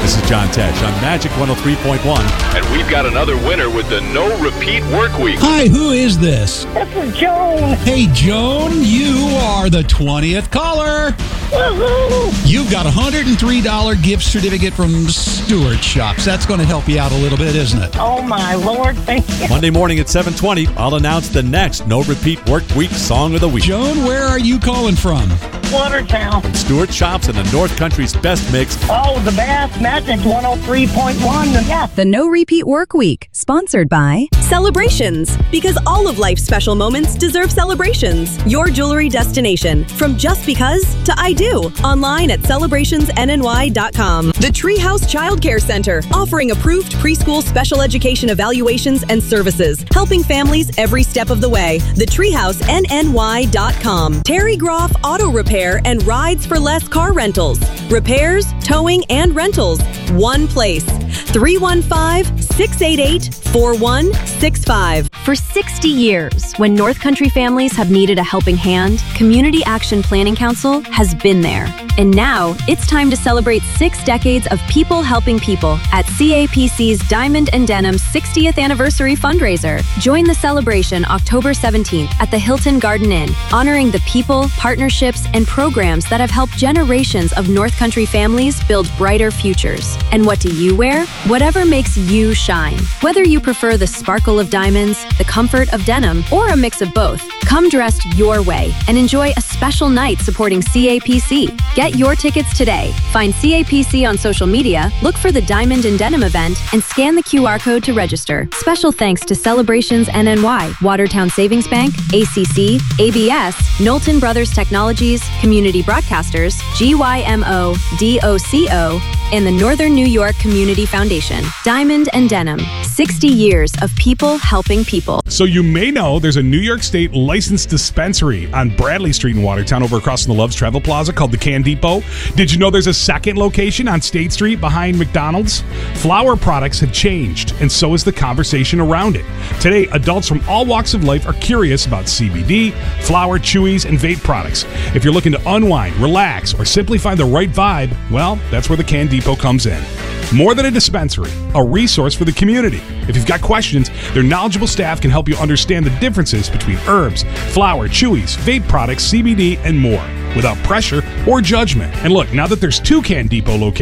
This is John Tesh on Magic 103.1. And we've got another winner with the No Repeat Work Week. Hi, who is this? This is Joan. Hey, Joan, you are the 20th caller. Woohoo! You've got a $103 gift certificate from Stewart Shops. That's going to help you out a little bit, isn't it? Oh, my Lord, thank you. Monday morning at 7:20, I'll announce the next No Repeat Work Week Song of the Week. Joan, where are you calling from? Watertown. Stewart Shops and the North Country's best mix. Oh, the best. Magic 103.1. Yeah. The No Repeat Work Week, sponsored by Celebrations, because all of life's special moments deserve celebrations. Your jewelry destination, from just because to I do. Online at celebrationsnny.com. The Treehouse Child Care Center, offering approved preschool special education evaluations and services, helping families every step of the way. The TreehouseNNY.com. Terry Groff Auto Repair and Rides for Less car rentals. Repairs, towing, and rentals. One place. 315-688-4165. For 60 years, when North Country families have needed a helping hand, Community Action Planning Council has been there. And now, it's time to celebrate 6 decades of people helping people at CAPC's Diamond and Denim 60th Anniversary Fundraiser. Join the celebration October 17th at the Hilton Garden Inn, honoring the people, partnerships, and programs that have helped generations of North Country families build brighter futures. And what do you wear? Whatever makes you shine. Whether you prefer the sparkle of diamonds, the comfort of denim, or a mix of both, come dressed your way and enjoy a special night supporting CAPC. Get your tickets today. Find CAPC on social media, look for the Diamond and Denim event, and scan the QR code to register. Special thanks to Celebrations NNY, Watertown Savings Bank, ACC, ABS, Knowlton Brothers Technologies, Community Broadcasters, GYMO, DOCO, and the Northern New York Community Foundation. Diamond and Denim, 60 years of people helping people. So you may know there's a New York State licensed dispensary on Bradley Street in Watertown over across from the Love's Travel Plaza called the Can Depot. Did you know there's a second location on State Street behind McDonald's? Flower products have changed, and so is the conversation around it. Today, adults from all walks of life are curious about CBD, flower, chewies, and vape products. If you're looking to unwind, relax, or simply find the right vibe, well, that's where the Can Depot comes in. More than a dispensary, a resource for the community. If you've got questions, their knowledgeable staff can help you understand the differences between herbs, flower, chewies, vape products, CBD, and more without pressure or judgment. And look, now that there's 2 Can Depot locations,